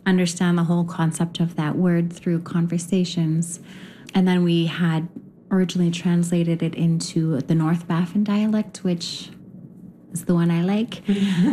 understand the whole concept of that word through conversations. And then we had originally translated it into the North Baffin dialect, which is the one I like.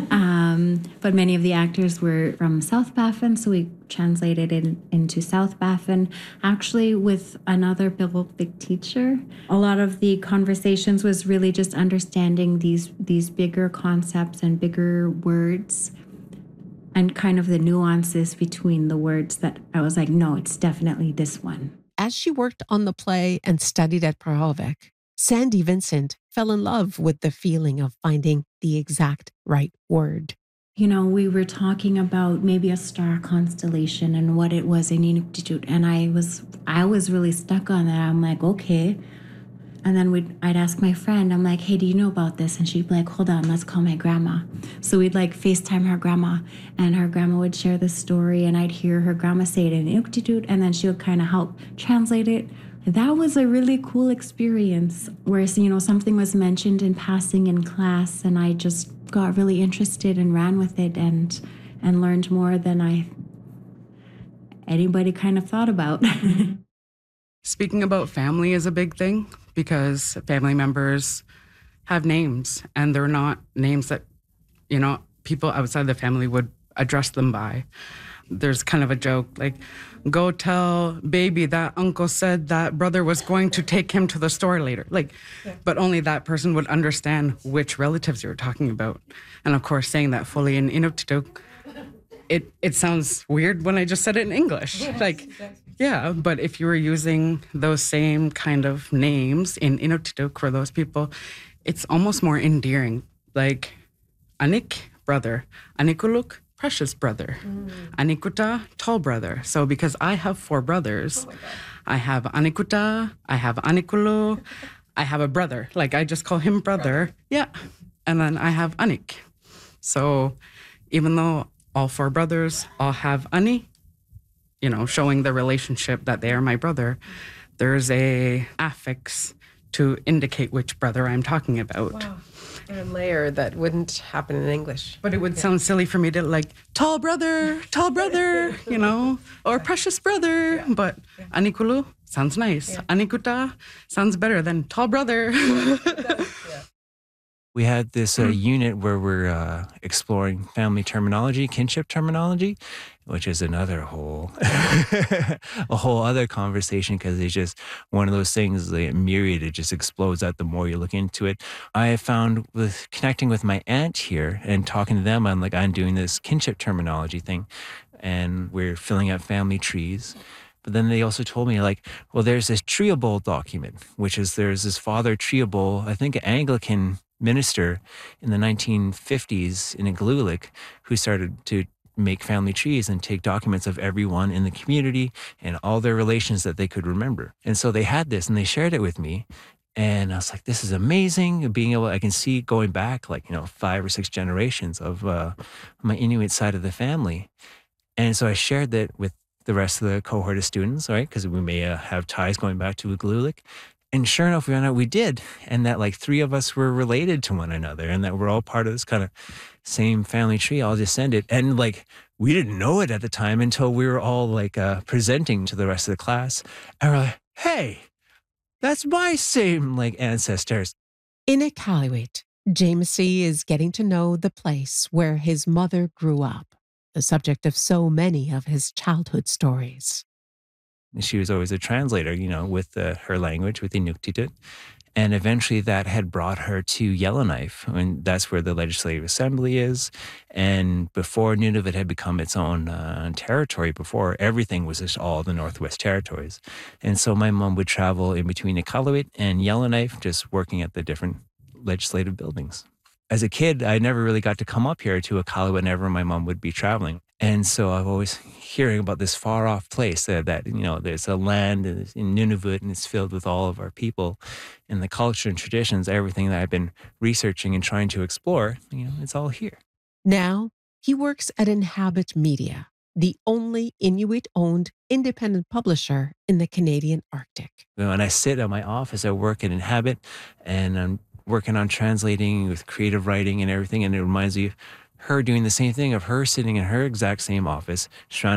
But many of the actors were from South Baffin, so we translated it into South Baffin. Actually, with another Biblic teacher, a lot of the conversations was really just understanding these bigger concepts and bigger words and kind of the nuances between the words that I was like, no, it's definitely this one. As she worked on the play and studied at Parahovec, Sandy Vincent fell in love with the feeling of finding the exact right word. You know, we were talking about maybe a star constellation and what it was in Inuktitut, and I was really stuck on that. I'm like, okay. And then I'd ask my friend, I'm like, hey, do you know about this? And she'd be like, hold on, let's call my grandma. So we'd like FaceTime her grandma, and her grandma would share the story, and I'd hear her grandma say it in Inuktitut, and then she would kind of help translate it. That was a really cool experience where, you know, something was mentioned in passing in class, and I just got really interested and ran with it and learned more than anybody kind of thought about. Speaking about family is a big thing because family members have names, and they're not names that, you know, people outside the family would address them by. There's kind of a joke like, go tell baby that uncle said that brother was going to take him to the store later. Like, yeah. But only that person would understand which relatives you were talking about. And of course, saying that fully in Inuktitut, it sounds weird when I just said it in English. Yes, like, exactly. Yeah, but if you were using those same kind of names in Inuktitut for those people, it's almost more endearing. Like, Anik, brother. Anikuluk, precious brother. Anikuta, tall brother. So because I have 4 brothers, I have Anikuta, I have Anikulu, I have a brother. Like, I just call him brother. Yeah. And then I have Anik. So even though all 4 brothers all have Ani, you know, showing the relationship that they are my brother, there's a affix to indicate which brother I'm talking about. Wow. A layer that wouldn't happen in English. But it would sound silly for me to like, tall brother, you know, or precious brother. Yeah. But Anikulu sounds nice. Yeah. Anikuta sounds better than tall brother. We had this unit where we're exploring family terminology, kinship terminology, which is another whole, a whole other conversation because it's just one of those things, the myriad, it just explodes out the more you look into it. I have found with connecting with my aunt here and talking to them, I'm doing this kinship terminology thing, and we're filling out family trees. But then they also told me, like, well, there's this Treobol document, which is there's this Father Treobol, I think Anglican minister in the 1950s in Igloolik, who started to make family trees and take documents of everyone in the community and all their relations that they could remember. And so they had this and they shared it with me. And I was like, this is amazing. Being able, I can see going back 5 or 6 generations of my Inuit side of the family. And so I shared that with the rest of the cohort of students, right? Because we may have ties going back to Igloolik. And sure enough, we found out we did. And that 3 of us were related to one another and that we're all part of this kind of same family tree, all descended. And we didn't know it at the time until we were all presenting to the rest of the class. And we're like, hey, that's my same ancestors. In Iqaluit, Jamesy is getting to know the place where his mother grew up, the subject of so many of his childhood stories. She was always a translator, with her language, with Inuktitut. And eventually that had brought her to Yellowknife, and that's where the Legislative Assembly is. And before Nunavut had become its own territory, before everything was just all the Northwest Territories. And so my mom would travel in between Iqaluit and Yellowknife, just working at the different legislative buildings. As a kid, I never really got to come up here to Iqaluit whenever my mom would be traveling. And so I've always hearing about this far off place that there's a land in Nunavut and it's filled with all of our people and the culture and traditions, everything that I've been researching and trying to explore, it's all here. Now he works at Inhabit Media, the only Inuit-owned independent publisher in the Canadian Arctic. When I sit at my office, I work at Inhabit and I'm working on translating with creative writing and everything. And it reminds me of her doing the same thing, of her sitting in her exact same office, trying